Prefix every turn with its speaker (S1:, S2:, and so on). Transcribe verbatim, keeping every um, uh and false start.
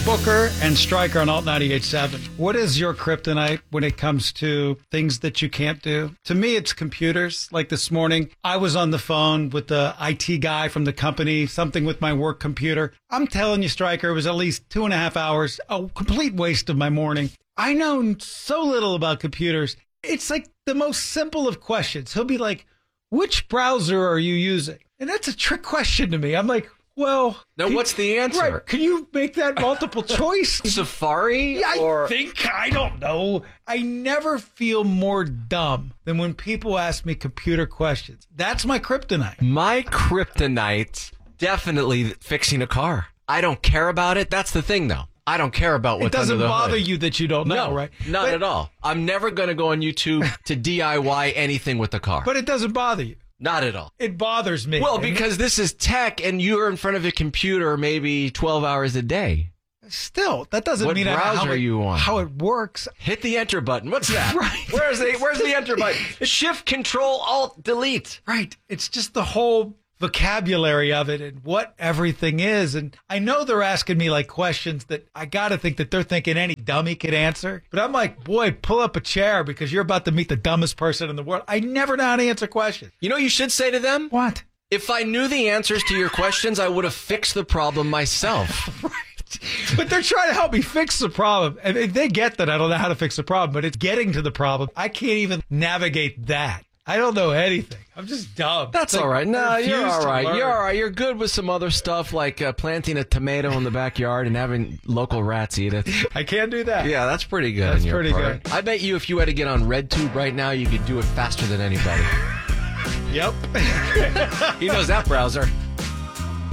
S1: Booker and Stryker on Alt ninety-eight point seven. What is your kryptonite when it comes to things that you can't do? To me, it's computers. Like this morning, I was on the phone with the I T guy from the company, something with my work computer. I'm telling you, Stryker, it was at least two and a half hours, a complete waste of my morning. I know so little about computers. It's like the most simple of questions. He'll be like, which browser are you using? And that's a trick question to me. I'm like, well...
S2: Now,
S1: can,
S2: what's the answer?
S1: Right, can you make that multiple choice?
S2: Safari?
S1: Yeah, I
S2: or...
S1: think, I don't know. I never feel more dumb than when people ask me computer questions. That's my kryptonite.
S2: My kryptonite, definitely fixing a car. I don't care about it. That's the thing, though. I don't care about what's under the hood.
S1: It doesn't bother you that you don't know,
S2: no,
S1: right?
S2: Not but, at all. I'm never going to go on YouTube to D I Y anything with the car.
S1: But it doesn't bother you.
S2: Not at all.
S1: It bothers me.
S2: Well, because this is tech and you're in front of a computer maybe twelve hours a day.
S1: Still, that doesn't
S2: what
S1: mean
S2: browser
S1: how
S2: are
S1: it,
S2: you on?
S1: how it works.
S2: Hit the enter button. What's that?
S1: Right.
S2: Where's the Where's the enter button? Shift, Control, Alt, Delete.
S1: Right. It's just the whole vocabulary of it and what everything is. And I know they're asking me like questions that I got to think that they're thinking any dummy could answer. But I'm like, boy, pull up a chair because you're about to meet the dumbest person in the world. I never know how to answer questions.
S2: You know what you should say to them?
S1: What?
S2: If I knew the answers to your questions, I would have fixed the problem myself.
S1: Right. But they're trying to help me fix the problem. And they get that I don't know how to fix the problem, but it's getting to the problem. I can't even navigate that. I don't know anything. I'm just dumb.
S2: That's
S1: like,
S2: all right. No, you're all right.
S1: Learn.
S2: You're all right. You're good with some other stuff like uh, planting a tomato in the backyard and having local rats eat it.
S1: I can't do that.
S2: Yeah, that's pretty good.
S1: That's
S2: on your
S1: pretty
S2: part.
S1: good.
S2: I bet you if you had to get on RedTube right now, you could do it faster than anybody.
S1: Yep.
S2: He knows that browser.